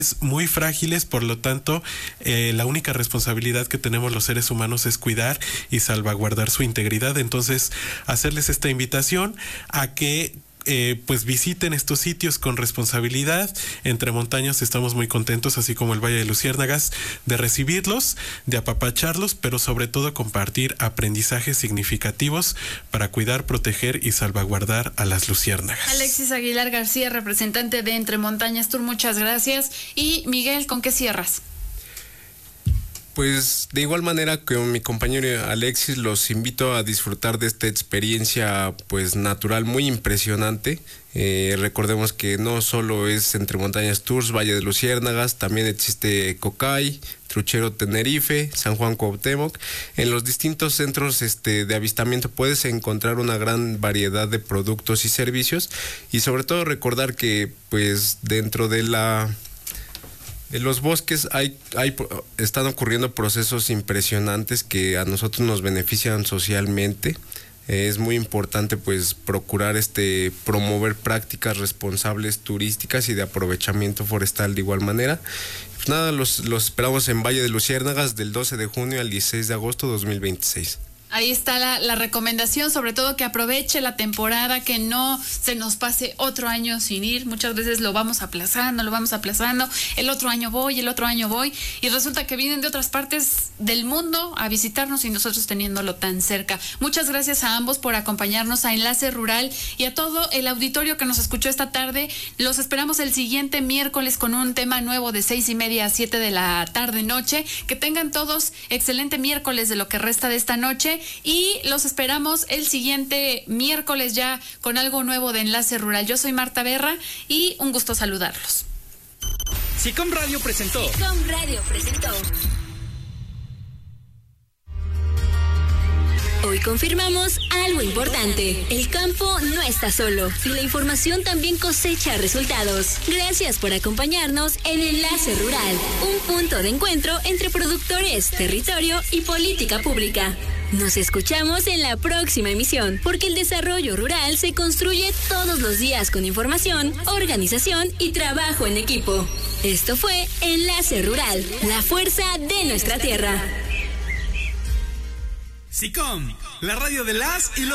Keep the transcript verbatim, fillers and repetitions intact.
muy frágiles, por lo tanto, eh, la única responsabilidad que tenemos los seres humanos es cuidar y salvaguardar su integridad. Entonces, hacerles esta invitación a que Eh, pues visiten estos sitios con responsabilidad. Entre Montañas estamos muy contentos, así como el Valle de Luciérnagas, de recibirlos, de apapacharlos, pero sobre todo compartir aprendizajes significativos para cuidar, proteger y salvaguardar a las luciérnagas. Alexis Aguilar García, representante de Entre Montañas Tour, muchas gracias. Y Miguel, ¿con qué cierras? Pues de igual manera que mi compañero Alexis, los invito a disfrutar de esta experiencia pues natural muy impresionante. Eh, recordemos que no solo es Entre Montañas Tours, Valle de Luciérnagas, también existe Cocay, Truchero Tenerife, San Juan Cuauhtémoc. En los distintos centros este, de avistamiento puedes encontrar una gran variedad de productos y servicios, y sobre todo recordar que pues dentro de la... En los bosques hay, hay, están ocurriendo procesos impresionantes que a nosotros nos benefician socialmente. Eh, es muy importante pues procurar este promover prácticas responsables turísticas y de aprovechamiento forestal de igual manera. Pues nada, los, los esperamos en Valle de Luciérnagas del doce de junio al dieciséis de agosto de dos mil veintiséis. Ahí está la, la recomendación, sobre todo que aproveche la temporada, que no se nos pase otro año sin ir. Muchas veces lo vamos aplazando, lo vamos aplazando, el otro año voy, el otro año voy, y resulta que vienen de otras partes del mundo a visitarnos y nosotros teniéndolo tan cerca. Muchas gracias a ambos por acompañarnos a Enlace Rural y a todo el auditorio que nos escuchó esta tarde. Los esperamos el siguiente miércoles con un tema nuevo de seis y media a siete de la tarde noche. Que tengan todos excelente miércoles de lo que resta de esta noche. Y los esperamos el siguiente miércoles ya con algo nuevo de Enlace Rural. Yo soy Marta Berra y un gusto saludarlos. SICOM Radio presentó. SICOM Radio presentó. Hoy confirmamos algo importante. El campo no está solo y la información también cosecha resultados. Gracias por acompañarnos en Enlace Rural, un punto de encuentro entre productores, territorio y política pública. Nos escuchamos en la próxima emisión, porque el desarrollo rural se construye todos los días con información, organización y trabajo en equipo. Esto fue Enlace Rural, la fuerza de nuestra tierra. SICOM, la radio de las y los